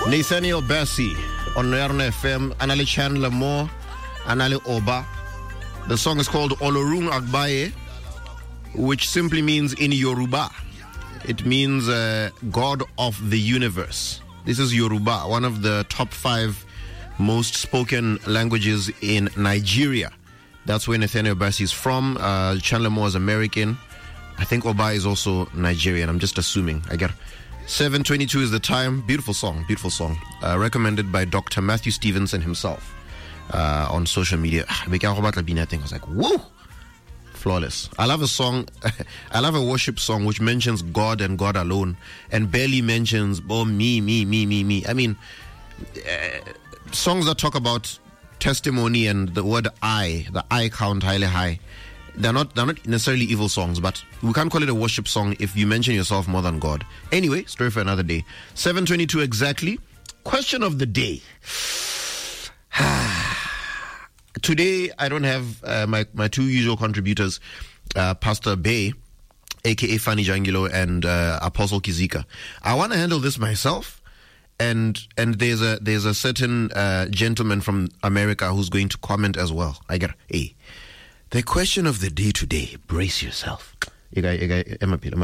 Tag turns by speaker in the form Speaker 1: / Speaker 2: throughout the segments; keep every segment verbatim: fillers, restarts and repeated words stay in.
Speaker 1: Nathaniel Bassey on Yarona F M, Anali Chandler Moore, Anali Oba. The song is called Olorun Agbaye, which simply means in Yoruba. It means uh, God of the universe. This is Yoruba, one of the top five most spoken languages in Nigeria. That's where Nathaniel Bassey is from. Uh, Chandler Moore is American. I think Oba is also Nigerian. I'm just assuming. I get seven twenty-two is the time. Beautiful song, beautiful song. Uh, recommended by Doctor Matthew Stevenson himself uh, on social media. I was like, whoa, flawless. I love a song, I love a worship song which mentions God and God alone and barely mentions, oh, me, me, me, me, me. I mean, uh, songs that talk about testimony and the word I, the I count highly high. They're not they're not necessarily evil songs, but we can't call it a worship song if you mention yourself more than God. Anyway, story for another day. seven twenty-two exactly. Question of the day. Today, I don't have uh, my, my two usual contributors, uh, Pastor Bay, a k a. Fanny Jangilo, and uh, Apostle Kizika. I want to handle this myself, and and there's a there's a certain uh, gentleman from America who's going to comment as well. I get a. The question of the day today, brace yourself. The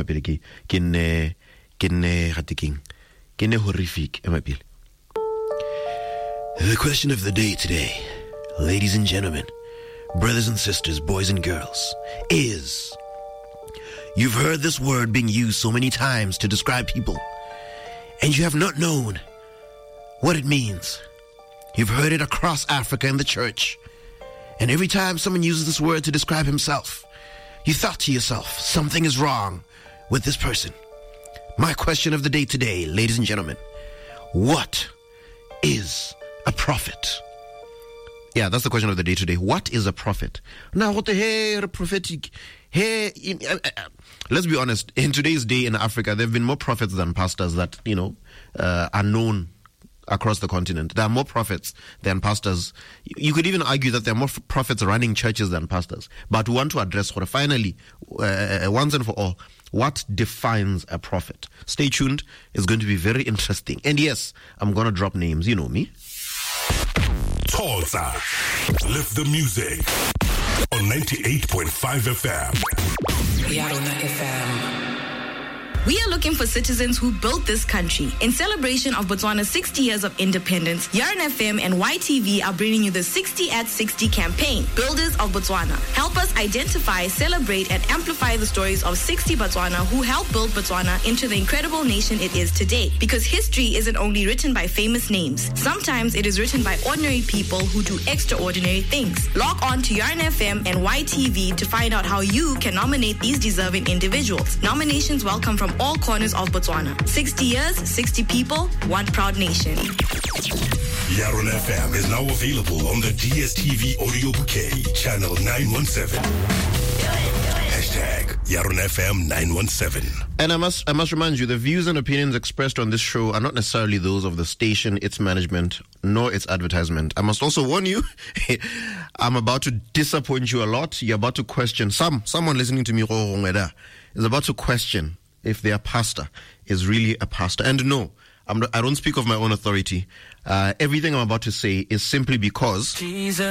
Speaker 1: question of the day today, ladies and gentlemen, brothers and sisters, boys and girls, is, you've heard this word being used so many times to describe people, and you have not known what it means. You've heard it across Africa in the church. And every time someone uses this word to describe himself, you thought to yourself, something is wrong with this person. My question of the day today, ladies and gentlemen, what is a prophet? Yeah, that's the question of the day today. What is a prophet? Now, what the hell, prophetic? Hey, in, uh, uh, let's be honest. In today's day in Africa, there have been more prophets than pastors that, you know, uh, are known across the continent. There are more prophets than pastors. You could even argue that there are more prophets running churches than pastors. But we want to address, finally, uh, once and for all, what defines a prophet. Stay tuned. It's going to be very interesting. And yes, I'm going to drop names. You know me.
Speaker 2: Tulsa. Lift the music on ninety-eight point five F M.
Speaker 3: Yarona F M. We are looking for citizens who built this country. In celebration of Botswana's sixty years of independence, Yarona F M and Y T V are bringing you the sixty at sixty campaign, Builders of Botswana. Help us identify, celebrate, and amplify the stories of sixty Botswana who helped build Botswana into the incredible nation it is today. Because history isn't only written by famous names. Sometimes it is written by ordinary people who do extraordinary things. Log on to Yarona F M and Y T V to find out how you can nominate these deserving individuals. Nominations welcome from all corners of Botswana. sixty years, sixty people, one proud nation.
Speaker 2: Yarona F M is now available on the D S T V audio bouquet, channel nine one seven. Hashtag Yarona F M nine one seven.
Speaker 1: And I must I must remind you, the views and opinions expressed on this show are not necessarily those of the station, its management, nor its advertisement. I must also warn you, I'm about to disappoint you a lot. You're about to question, some someone listening to me is about to question if their pastor is really a pastor. And no, I'm not, I don't speak of my own authority. Uh, everything I'm about to say is simply because Jesus.